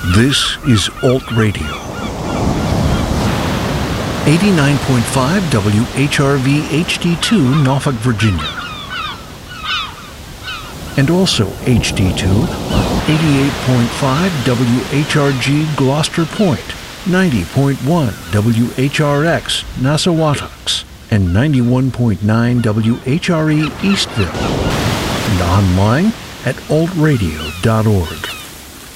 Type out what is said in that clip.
This is Alt Radio. 89.5 WHRV HD2 Norfolk, Virginia. And also HD2 on 88.5 WHRG Gloucester Point, 90.1 WHRX Nassauatucks, and 91.9 WHRE Eastville. And online at altradio.org.